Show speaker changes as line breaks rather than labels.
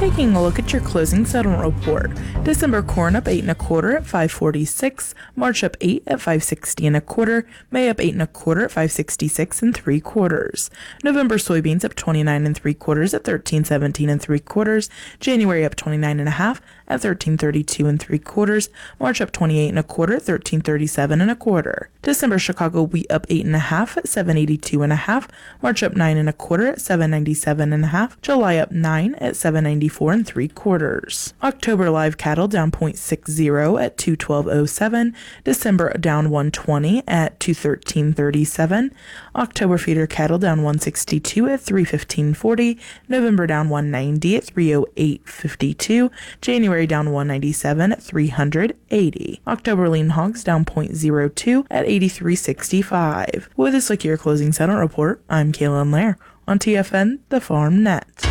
Taking a look at your closing settlement report. December corn up 8 1/4 at $5.46, March up 8 at $5.60 1/4, May up 8 1/4 at $5.66 3/4. November soybeans up 29 3/4 at $13.17 3/4, January up 29 1/2 at $13.32 3/4, March up 28 1/4 at $13.37 1/4. December Chicago wheat up 8 1/2 at $7.82 1/2, March up 9 1/4 at $7.97 1/2, July up 9 at $7.94 3/4. October live cattle down 0.60 at $212.07, December down 120 at $213.37, October feeder cattle down 162 at $315.40, November down 190 at $308.52, January down 197 at $380. October lean hogs down 0.02 at $83.65. With this look at your closing settlement report, I'm Kaylin Lair on TFN, the Farm Net.